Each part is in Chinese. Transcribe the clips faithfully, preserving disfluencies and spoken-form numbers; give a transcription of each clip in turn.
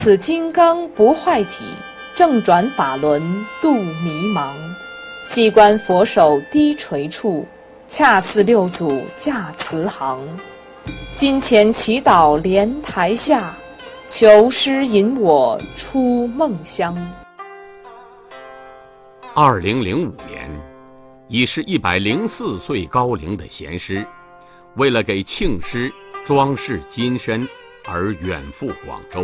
此金刚不坏体，正转法轮度迷茫。细观佛手低垂处，恰似六祖驾慈航。金钱祈祷莲台下，求师引我出梦乡。 二零零五年，已是一百零四岁高龄的贤师，为了给庆师装饰金身而远赴广州，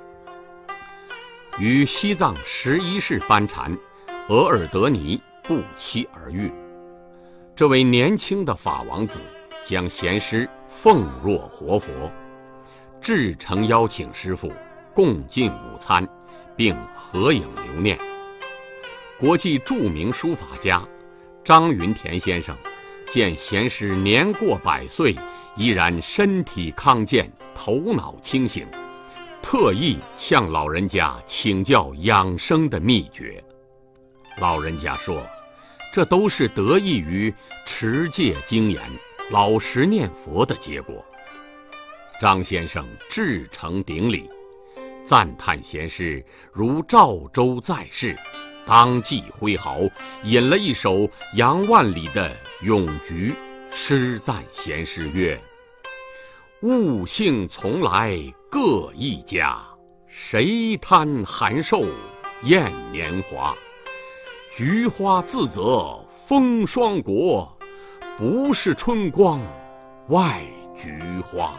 与西藏十一世班禅额尔德尼不期而遇。这位年轻的法王子将贤师奉若活佛，至诚邀请师父共进午餐，并合影留念。国际著名书法家张云田先生见贤师年过百岁，依然身体康健，头脑清醒，特意向老人家请教养生的秘诀。老人家说，这都是得益于持戒精严、老实念佛的结果。张先生至诚顶礼，赞叹贤师如赵州在世，当即挥毫引了一首杨万里的《咏菊》，诗赞贤师曰：物性从来各一家，谁贪寒瘦厌年华。菊花自则风霜国，不是春光外菊花。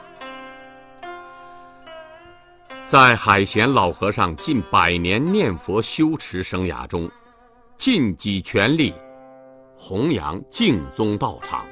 在海贤老和尚近百年念佛修持生涯中，尽己全力弘扬净宗道场，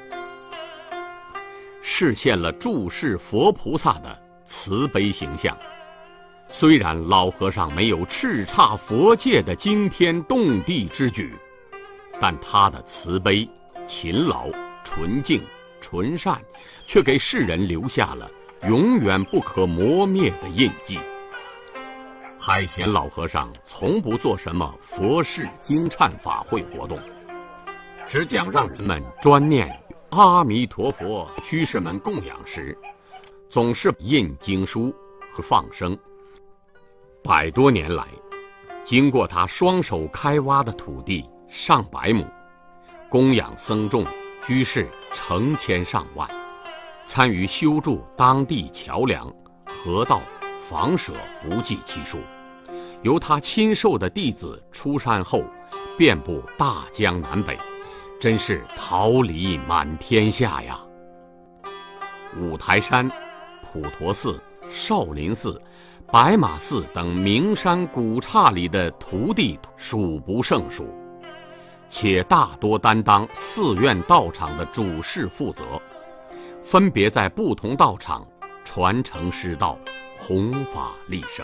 实现了注释佛菩萨的慈悲形象。虽然老和尚没有叱咤佛界的惊天动地之举，但他的慈悲、勤劳、纯净、纯善，却给世人留下了永远不可磨灭的印记。海贤老和尚从不做什么佛事经忏法会活动，只讲让人们专念阿弥陀佛。居士们供养时，总是印经书和放生。百多年来，经过他双手开挖的土地上百亩，供养僧众居士成千上万，参与修筑当地桥梁、河道、房舍不计其数。由他亲授的弟子出山后，遍布大江南北，真是桃李满天下呀。五台山、普陀寺、少林寺、白马寺等名山古刹里的徒弟数不胜数，且大多担当寺院道场的主事负责，分别在不同道场传承师道，弘法利生。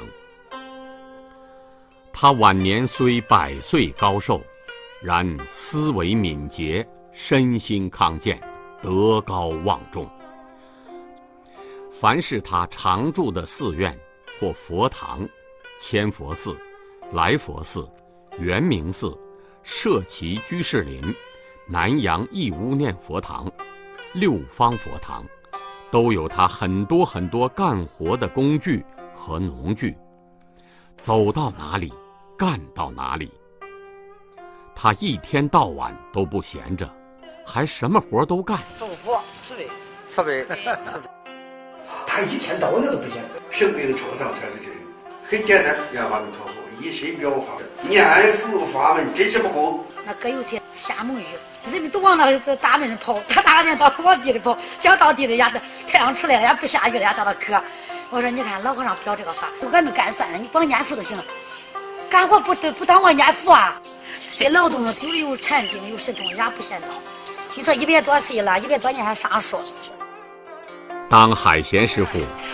他晚年虽百岁高寿，然思维敏捷，身心康健，德高望重。凡是他常住的寺院或佛堂，千佛寺、来佛寺、圆明寺、社稷居士林、南阳义乌念佛堂、六方佛堂，都有他很多很多干活的工具和农具，走到哪里干到哪里。他一天到晚都不闲着，还什么活都干。 种佛、慈悲、慈悲，他一天到晚都不闲。生命创造才是真，很简单，念阿弥陀佛，以身表法，念佛法门真是不空。 那搁有些瞎蒙语，人们都往那大门跑，他大人到往地里跑，讲到地里呀，太阳出来了呀，不下雨了呀，到那磕。我说你看老和尚表这个法，我俺们干算了，你光念佛就行了，干活不不当我念佛啊。这劳动久了有禅定有神通，也不嫌早。你说一百多岁了，一百多年还上说。 当海贤师傅